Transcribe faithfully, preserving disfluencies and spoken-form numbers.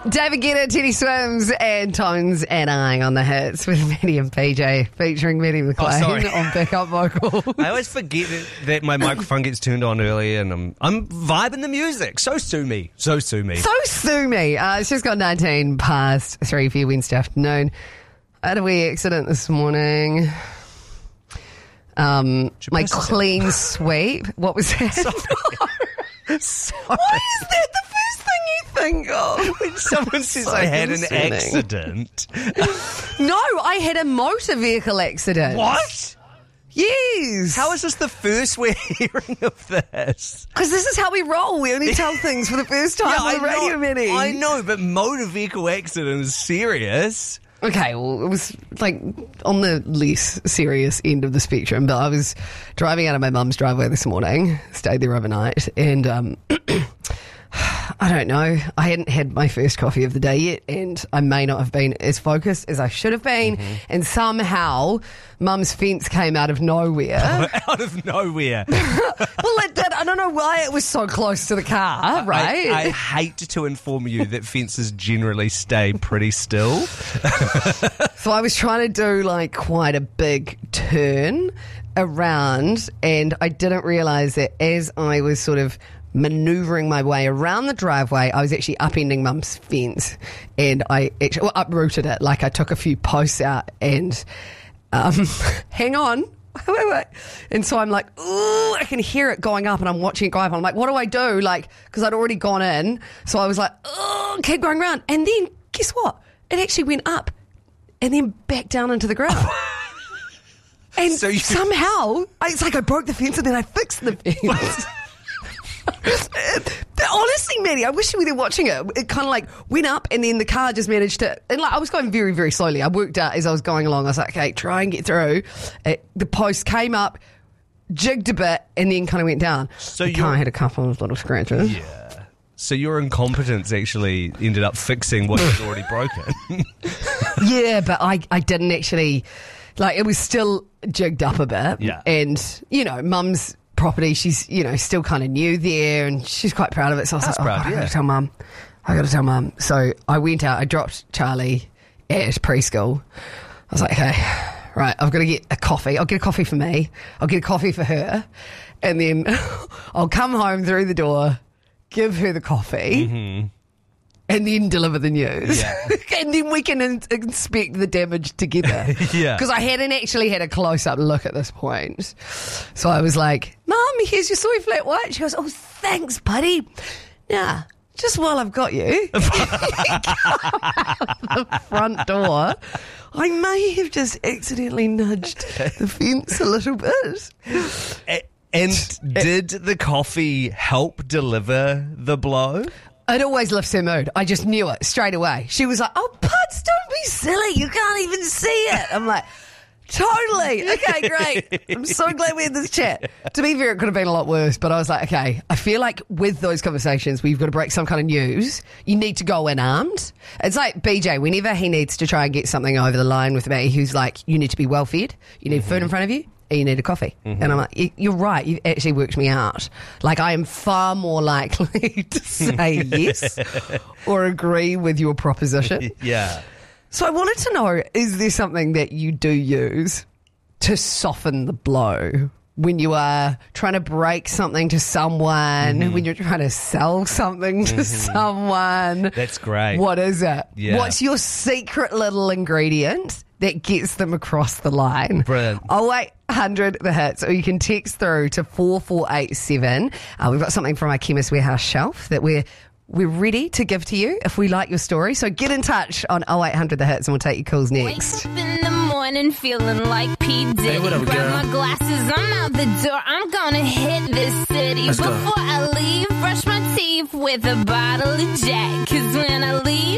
David Guetta, Teddy Swims, and Tones and I on the hits with Maddie and P J, featuring Maddie McLean oh, on backup vocals. I always forget that, that my microphone gets turned on early, and I'm I'm vibing the music. So sue me. So sue me. So sue me. Uh, it's just got nineteen past three for you Wednesday afternoon. I had a wee accident this morning. Um, my clean sweep. What was that? Sorry. Sorry. Why is that the first thing you think of? When someone says So I had concerning. an accident. No, I had a motor vehicle accident. What? Yes. How is this the first we're hearing of this? Because this is how we roll. We only tell things for the first time on the radio, know, Minnie. I know, but motor vehicle accident is serious. Okay, well, it was like on the less serious end of the spectrum, but I was driving out of my mum's driveway this morning, stayed there overnight, and um, I don't know, I hadn't had my first coffee of the day yet, and I may not have been as focused as I should have been, mm-hmm. and somehow mum's fence came out of nowhere. Out of nowhere. Well, it did. I don't know why it was so close to the car, right? I, I hate to inform you that fences generally stay pretty still. So I was trying to do like quite a big turn around, and I didn't realise that as I was sort of manoeuvring my way around the driveway, I was actually upending mum's fence, and I actually well, uprooted it. Like I took a few posts out and um, hang on. Wait, wait. And so I'm like, ooh, I can hear it going up, and I'm watching it go up. I'm like, what do I do? Like, because I'd already gone in. So I was like, oh, keep going around. And then guess what? It actually went up and then back down into the ground. And so you- somehow, it's like I broke the fence and then I fixed the fence. Honestly, Maddie, I wish you were there watching it. It kind of like went up, and then the car just managed to. And like I was going very, very slowly. I worked out as I was going along. I was like, okay, try and get through. It, the post came up, jigged a bit, and then kind of went down. So the car had a couple of little scratches. Yeah. So your incompetence actually ended up fixing what was already broken. Yeah, but I, I didn't actually. Like, it was still jigged up a bit. Yeah. And, you know, mum's property, she's, you know, still kind of new there, and she's quite proud of it. So I was That's like, proud, oh, God, I yeah. gotta tell mum. I gotta tell mum. So I went out, I dropped Charlie at preschool. I was like, okay, right, I've got to get a coffee. I'll get a coffee for me. I'll get a coffee for her. And then I'll come home through the door, give her the coffee, Mm-hmm. and then deliver the news. Yeah. And then we can in- inspect the damage together. Yeah. Because I hadn't actually had a close-up look at this point. So I was like, Mum, here's your soy flat white. She goes, oh, thanks, buddy. Nah, just while I've got you. Come out the front door. I may have just accidentally nudged the fence a little bit. A- And did the coffee help deliver the blow? It always lifts her mood. I just knew it straight away. She was like, oh, Puds, don't be silly. You can't even see it. I'm like, totally. Okay, great. I'm so glad we had this chat. To be fair, it could have been a lot worse, but I was like, okay, I feel like with those conversations where you've got to break some kind of news, you need to go in armed. It's like B J, whenever he needs to try and get something over the line with me, who's like, you need to be well fed, you need mm-hmm. food in front of you, and you need a coffee. Mm-hmm. And I'm like, you're right, you've actually worked me out. Like, I am far more likely to say yes or agree with your proposition. Yeah. So I wanted to know, is there something that you do use to soften the blow when you are trying to break something to someone, mm-hmm. when you're trying to sell something to mm-hmm. someone? That's great. What is it? Yeah. What's your secret little ingredient that gets them across the line? Brilliant. Oh, eight hundred the hits, or you can text through to four four eight seven. Uh, we've got something from our Chemist Warehouse shelf that we're we're ready to give to you if we like your story. So get in touch on oh eight hundred the hits, and we'll take your calls next. Wake up in the morning feeling like P. Diddy. Hey, what up, Grab girl? my glasses, I'm out the door. I'm gonna hit this city. Let's go. Before I leave, brush my teeth with a bottle of Jack. Cause when I leave,